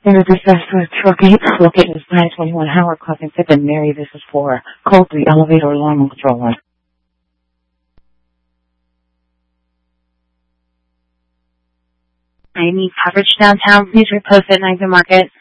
Interdispatch to a truck 8, location is 921 Howard Crossing, 5th and Mary. This is for code 3 elevator alarm on control 1. I need coverage downtown. Please repost at Niagara Market.